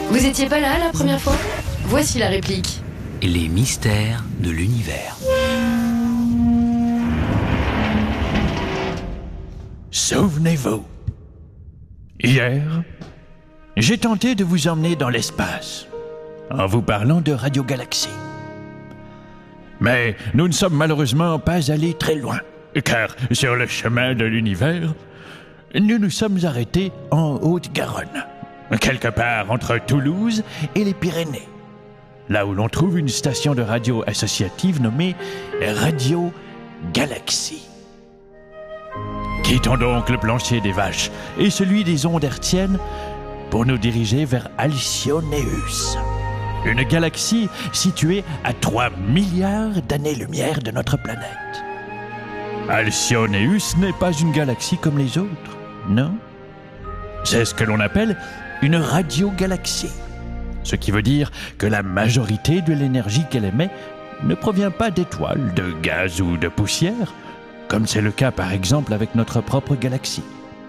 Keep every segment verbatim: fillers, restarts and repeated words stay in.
Vous étiez pas là la première fois? Voici la réplique. Les mystères de l'univers. Souvenez-vous, hier, j'ai tenté de vous emmener dans l'espace en vous parlant de Radio Galaxie. Mais nous ne sommes malheureusement pas allés très loin, car sur le chemin de l'univers, nous nous sommes arrêtés en Haute-Garonne, quelque part entre Toulouse et les Pyrénées, là où l'on trouve une station de radio associative nommée Radio Galaxie. Quittons donc le plancher des vaches et celui des ondes hertziennes pour nous diriger vers Alcyoneus, une galaxie située à trois milliards d'années-lumière de notre planète. Alcyoneus n'est pas une galaxie comme les autres, non. C'est ce que l'on appelle une radiogalaxie, ce qui veut dire que la majorité de l'énergie qu'elle émet ne provient pas d'étoiles, de gaz ou de poussière, comme c'est le cas par exemple avec notre propre galaxie.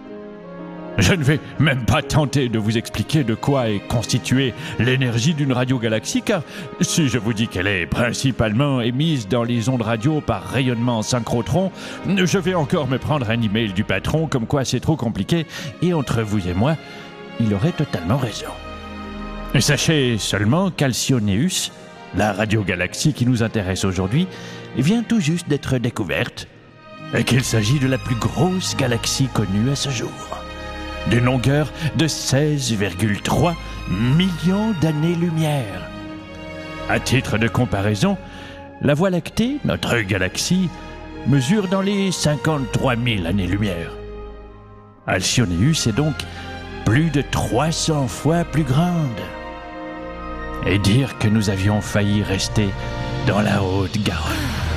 Je ne vais même pas tenter de vous expliquer de quoi est constituée l'énergie d'une radiogalaxie, car si je vous dis qu'elle est principalement émise dans les ondes radio par rayonnement synchrotron, je vais encore me prendre un email du patron comme quoi c'est trop compliqué, et entre vous et moi, il aurait totalement raison. Sachez seulement qu'Alcyoneus, la radiogalaxie qui nous intéresse aujourd'hui, vient tout juste d'être découverte, et qu'il s'agit de la plus grosse galaxie connue à ce jour, d'une longueur de seize virgule trois millions d'années-lumière. À titre de comparaison, la Voie lactée, notre galaxie, mesure dans les cinquante-trois mille années-lumière. Alcyoneus est donc plus de trois cents fois plus grande. Et dire que nous avions failli rester dans la Haute-Garonne.